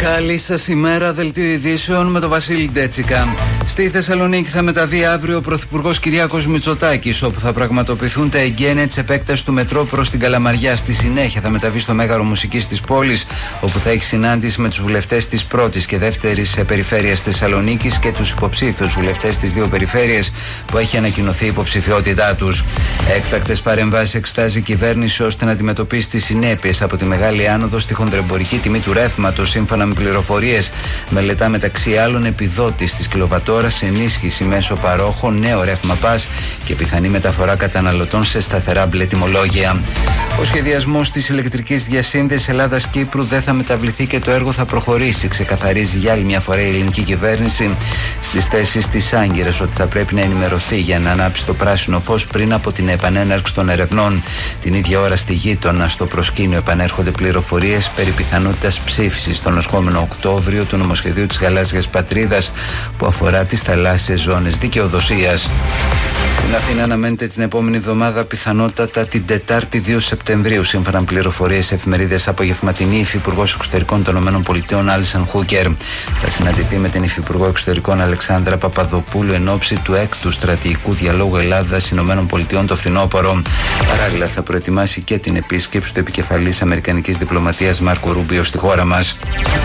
Καλή σας ημέρα, δελτίο ειδήσεων με τον Βασίλη Ντέτσικα. Στη Θεσσαλονίκη θα μεταβεί αύριο ο Πρωθυπουργός Κυριάκος Μητσοτάκης, όπου θα πραγματοποιηθούν τα εγγένεια της επέκτασης του μετρό προς την Καλαμαριά. Στη συνέχεια θα μεταβεί στο Μέγαρο Μουσικής της πόλης, όπου θα έχει συνάντηση με τους βουλευτές της πρώτης και δεύτερης περιφέρειας Θεσσαλονίκης και τους υποψήφιους βουλευτές της δύο περιφέρειες που έχει ανακοινωθεί η υποψηφιότητά τους. Έκτακτες παρεμβάσεις εξετάζει η κυβέρνηση ώστε να αντιμετωπίσει τις συνέπειες από τη μεγάλη άνοδο στη χονδρεμπορική τιμή του ρεύματος. Σύμφωνα με πληροφορίες, μελετά μεταξύ άλλων επιδότης της κιλοβατόρας, ενίσχυση μέσω παρόχων, νέο ρεύμα πας και πιθανή μεταφορά καταναλωτών σε σταθερά μπλε τιμολόγια. Ο σχεδιασμός της ηλεκτρικής διασύνδεσης Ελλάδας-Κύπρου δεν θα μεταβληθεί και το έργο θα προχωρήσει, ξεκαθαρίζει για άλλη μια φορά η ελληνική κυβέρνηση στις θέσεις της Άγκυρας ότι θα πρέπει να ενημερωθεί για να ανάψει το πράσινο φως πριν από την επανέναρξη των ερευνών. Την ίδια ώρα στη γείτονα στο προσκήνιο επανέρχονται πληροφορίες περί πιθανότητας ψήφισης τον ερχόμενο Οκτώβριο του νομοσχεδίου της Γαλάζιας Πατρίδας που αφορά τις θαλάσσιες ζώνες δικαιοδοσίας. Στην Αθήνα αναμένεται την επόμενη εβδομάδα, πιθανότατα την Τετάρτη 2 Σεπτεμβρίου, σύμφωνα με πληροφορίες εφημερίδες απογευματινή, Υφυπουργός Εξωτερικών των ΗΠΑ Άλισαν Χούκερ θα συναντηθεί με την Υφυπουργό Εξωτερικών Αλεξάνδρα Παπαδοπούλου εν ώψη του 6ου στρατηγικού διαλόγου Ελλάδα-ΗΠΑ το φθινόπωρο. Παράλληλα, θα προετοιμάσει και την επίσκεψη του επικεφαλής Αμερικανικής Διπλωματίας Μάρκο Ρούμπιο στη χώρα μας.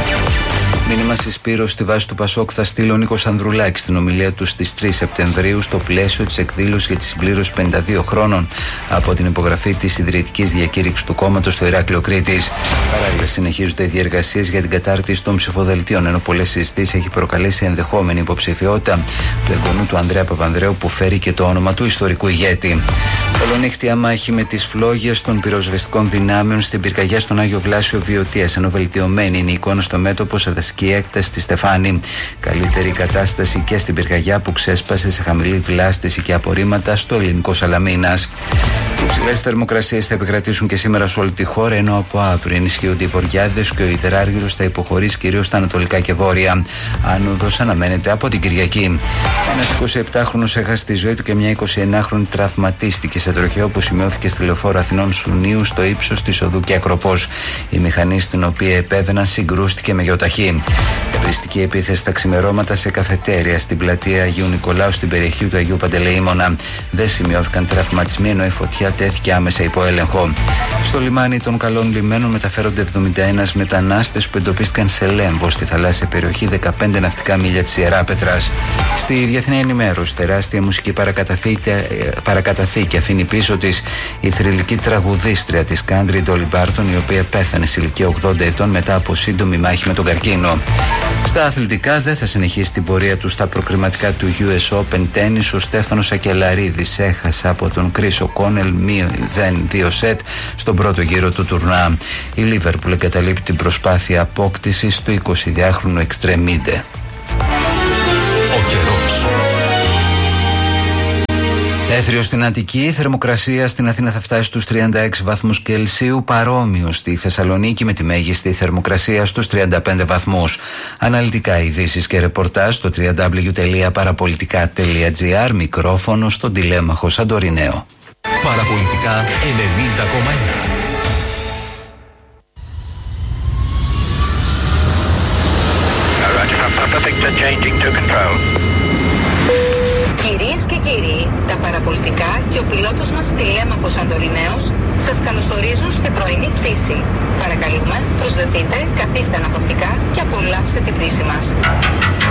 Μήνυμα συσπήρωση στη βάση του Πασόκ θα στείλει ο Νίκος Ανδρουλάκης στην ομιλία του στις 3 Σεπτεμβρίου στο πλαίσιο της εκδήλωσης για τη συμπλήρωση 52 χρόνων από την υπογραφή της ιδρυτικής διακήρυξης του κόμματος στο Ηράκλειο Κρήτης. Παράλληλα, συνεχίζονται οι διεργασίες για την κατάρτιση των ψηφοδελτίων, ενώ πολλές συζητήσεις έχει προκαλέσει ενδεχόμενη υποψηφιότητα του εγγονού του Ανδρέα Παπανδρέου που φέρει και το όνομα του ιστορικού ηγέτη. Ολονύχτια μάχη με τις φλόγες των πυροσβεστικών δυνάμεων στην πυρκαγιά στον Άγιο Βλάσιο Βιωτίας, ενώ βελτιωμένη είναι η εικόνα στο μέτωπο σε δασική έκταση στη Στεφάνη. Καλύτερη κατάσταση και στην πυρκαγιά που ξέσπασε σε χαμηλή βλάστηση και απορρίμματα στο ελληνικό Σαλαμίνας. Οι υψηλές θερμοκρασίες θα επικρατήσουν και σήμερα σε όλη τη χώρα, ενώ από αύριο ενισχύονται οι βορειάδες και ο υδράργυρος θα υποχωρήσει κυρίως στα ανατολικά και βόρεια. Άνοδος αναμένεται από την Κυριακή. Ένας 27χρονος έχασε τη ζωή του και μια 29χρονη τραυματίστηκε σε τροχαίο που σημειώθηκε στη λεωφόρο Αθηνών Σουνίου στο ύψος της οδού και Ακροπός. Η μηχανή στην οποία επέβαιναν συγκρούστηκε με γεωταχή. Εμπριστική επίθεση στα ξημερώματα σε καφετέρια στην πλατεία Αγίου Νικολάου στην περιοχή του Αγίου Παντελεήμονα. Δεν σημειώθηκαν τραυματισμοί, ενώ η φωτιά τέθηκε άμεσα υπό έλεγχο. Στο λιμάνι των Καλών Λιμένων μεταφέρονται 71 μετανάστες που εντοπίστηκαν σε Λέμβο, στη θαλάσσια περιοχή 15 ναυτικά μίλια της Ιεράπετρας. Στη διεθνή ενημέρωση, τεράστια μουσική παρακαταθήκη αφήνει πίσω της η θρυλική τραγουδίστρια της country Dolly Parton, η οποία πέθανε σε ηλικία 80 ετών μετά από σύντομη μάχη με τον καρκίνο. Στα αθλητικά, δεν θα συνεχίσει την πορεία του στα προκριματικά του US Open Tennis. Ο Στέφανος Ακελαρίδης έχασε από τον Chris O'Connell 0-2 σετ στον πρώτο γύρο του τουρνά. Η Liverpool εγκαταλείπει την προσπάθεια απόκτησης του 22χρονου εξτρεμίντε. Ο καιρός. Έθριο στην Αττική, η θερμοκρασία στην Αθήνα θα φτάσει στους 36 βαθμούς Κελσίου, παρόμοιο στη Θεσσαλονίκη με τη μέγιστη θερμοκρασία στους 35 βαθμούς. Αναλυτικά ειδήσεις και ρεπορτάζ στο www.parapolitica.gr, μικρόφωνο στον τηλέμαχο Σαντορινέο. Παραπολιτικά 90,1. Κυρίες και κύριοι, τα παραπολιτικά και ο πιλότος μας τηλέμαχος Σαντορινέος σας καλωσορίζουν στην πρωινή πτήση. Παρακαλούμε, προσδεθείτε, καθίστε αναπαυτικά και απολαύστε την πτήση μας.